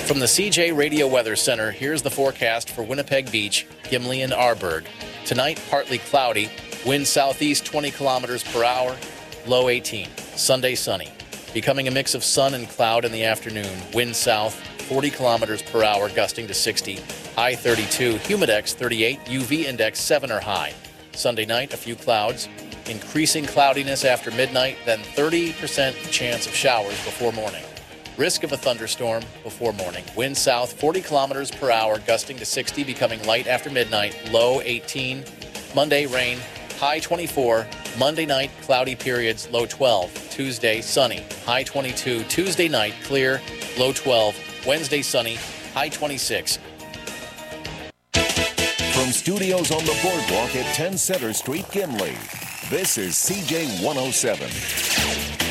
From the CJ Radio Weather Center, here's the forecast for Winnipeg Beach, Gimli, and Arborg. Tonight, partly cloudy, wind southeast 20 kilometers per hour, low 18. Sunday, sunny. Becoming a mix of sun and cloud in the afternoon, wind south 40 kilometers per hour, gusting to 60, high 32, humidex 38, UV index 7 or high. Sunday night, a few clouds, increasing cloudiness after midnight, then 30% chance of showers before morning. Risk of a thunderstorm before morning. Wind south 40 kilometers per hour, gusting to 60, becoming light after midnight, low 18. Monday, rain, high 24. Monday night, cloudy periods, low 12. Tuesday, sunny, high 22. Tuesday night, clear, low 12. Wednesday, sunny, high 26. From studios on the boardwalk at 10 Center Street, Gimli, this is CJ 107.